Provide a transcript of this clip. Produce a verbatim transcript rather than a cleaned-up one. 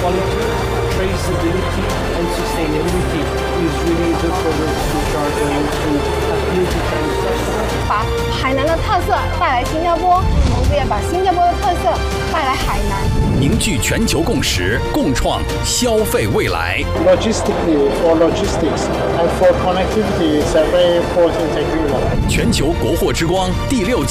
quality, traceability, and sustainability is really the products which are going to appeal to Chinese customers. 把海南的特色带来新加坡，同时也把新加坡的特色带来海南。 凝聚全球共识，共创消费未来。 Logistically, for logistics and for connectivity, it's a very important agreement. 全球国货之光第六